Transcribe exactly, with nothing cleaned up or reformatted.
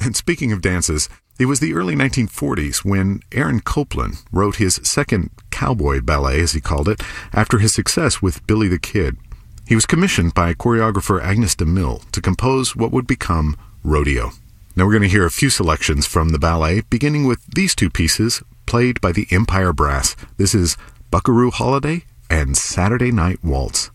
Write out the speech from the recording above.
And speaking of dances, it was the early nineteen forties when Aaron Copland wrote his second cowboy ballet, as he called it, after his success with Billy the Kid. He was commissioned by choreographer Agnes DeMille to compose what would become Rodeo. Now we're going to hear a few selections from the ballet, beginning with these two pieces played by the Empire Brass. This is Buckaroo Holiday and Saturday Night Waltz.